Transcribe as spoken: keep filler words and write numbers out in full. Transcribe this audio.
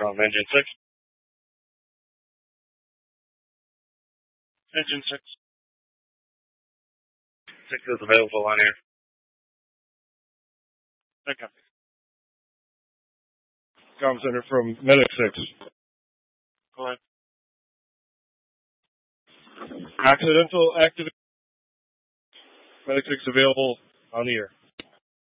from Engine six. Engine six. six is available on air. Okay. Comm Center from Medic six. Go ahead. Accidental activation. Medic six available on the air.